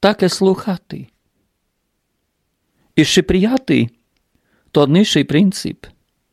také слухати. І ще прияти тот нижчий принцип.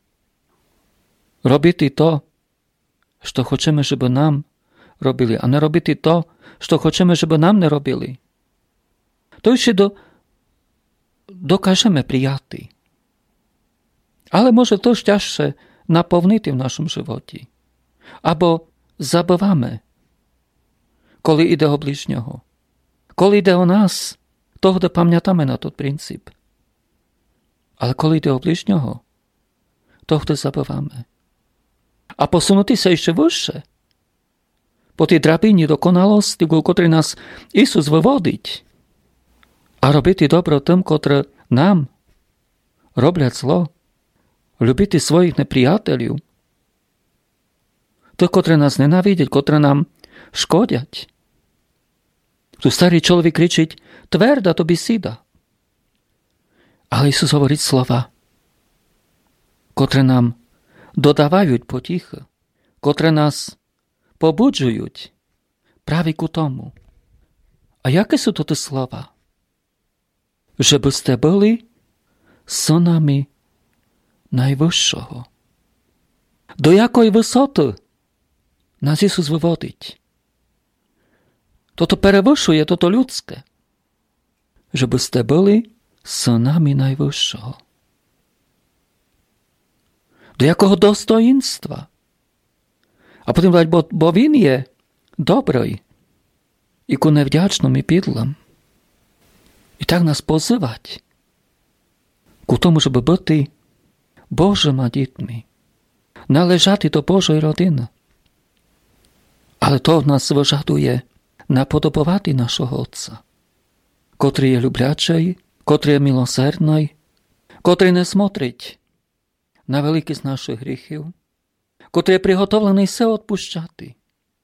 Робити то, що хочемо, щоб нам робили, а не робити то, що хочемо, щоб нам не робили. То ще докажемо прияти. Але може то ж тяжче наповнити в нашому животі. Або забиваме, коли йде о ближнього. Коли йде о нас, того де пам'ятаємо на той принцип. Але коли йде о ближнього, того де забиваме. А посунутися ще вище, по тій драбині досконалості, котрі нас Ісус виводить, а робити добро тим, котрі нам роблять зло, любити своїх неприятелів, тих, котрі нас ненавидять, котрі нам шкодять. Tu старий чоловік кричить: тверда тобі сіда. Але Ісус говорить слова, котрі нам додають потіхи, котрі нас побуджують праві к тому. А які sú to слова? Že by ste boli synami Najvyššого. До якої висоти нас Ісус виводить? Toto перевищує toto людське. Že by ste boli synami Najvyššого. До якого достоїнства? А потім говорить, бо Він є добрий і ку невдячним і підлим. І так нас позивать ку тому, щоб бути Божими дітьми, належати до Божої родини. Але то в нас вижадує наподобувати нашого Отця, котрий є люблячий, котрий є милосердний, котрий не смотрить на великість наших гріхів, котрий є приготовлений все відпущати,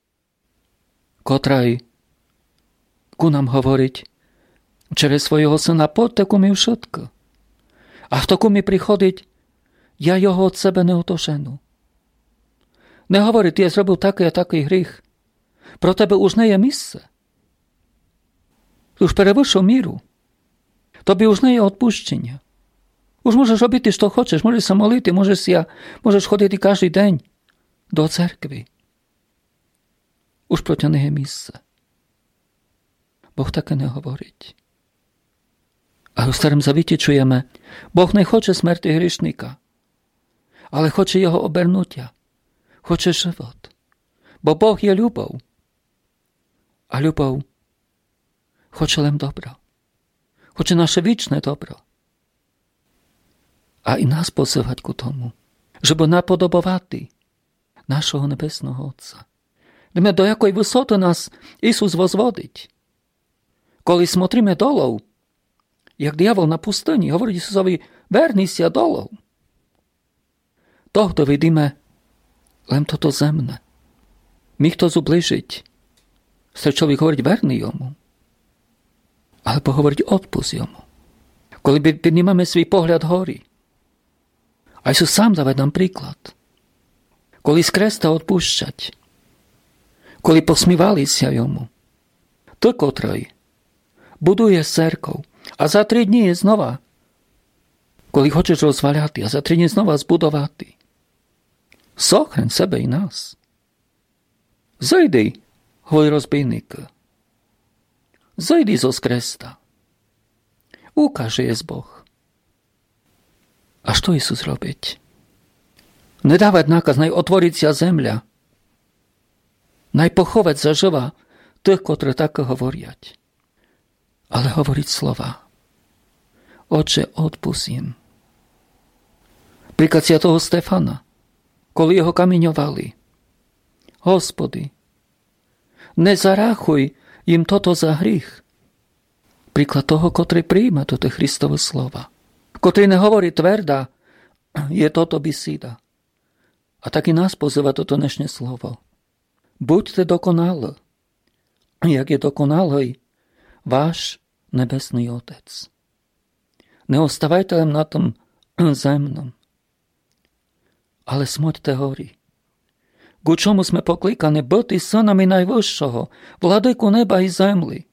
котрий ку нам говорить через свого Сина: подьте ку мі všetko. А хто ку мі приходить, я його від себе не отожену. Не говорить: я зробив такий, а такий гріх. Про тебе уж не є місце. Ти уж перевищив міру. Тобі уж не є відпущення. Уж можеш робити, що хочеш, можеш се молити, можеш ходити кожен день до церкви. Уж проти не є місце. Бог таке не говорить. А у Старому Завіті чуємо: Бог не хоче смерті грішника, але хоче його обернуття, хоче живот. Бо Бог є любов, а любов хоче лем добро, хоче наше вічне добро. А і нас позивать к тому, щоб наподобувати нашого Небесного Отця. До якої висоти нас Ісус возводить. Коли смотримо долу, як диявол на пустині, говорить Ісусові: вернися долу. Того видимо лем toto земне. Міг хто зуближить. Все чоловік говорить: верни йому. Але поговорить: odpust йому. Коли піднімемо свій погляд горі. А Ісус сам дає нам приклад. Коли з креста відпущать. Коли посмівалися йому. Той, котрий будує церкву, а за 3 дні знову, коли хочеш розваляти, а за 3 дні знову збудувати. Сохрань себе і нас. Зайди, говорить розбійник. Зайди з креста. Укаже є Бог. А що Ісус робить? Не давать наказ, най отвориться земля. Най поховать зажива тих, котрі так говорять. Але говорить слова: Отче, odpust їм. Приклад святого Стефана, коли його камінювали: Господи, не зарахуй їм тото за гріх. Приклад того, котрий прийме тоте Христове слова, котрий не говорить: тверда є тото бісіда. А так і нас позиває тото днешнє слово: будьте доконали, як є доконалий ваш Небесний Отець. Не оставайте на том земном, але смотрите горі. К чому ми покликані бути синами Найвищого, владику неба і землі.